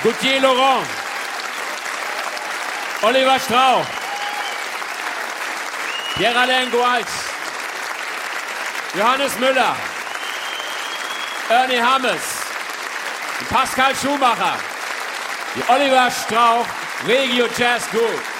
Gauthier Laurent, Oliver Strauch, Pierre-Alain Goalz, Johannes Müller, Ernie Hammes, Pascal Schumacher, die Oliver Strauch Regio Jazz Group.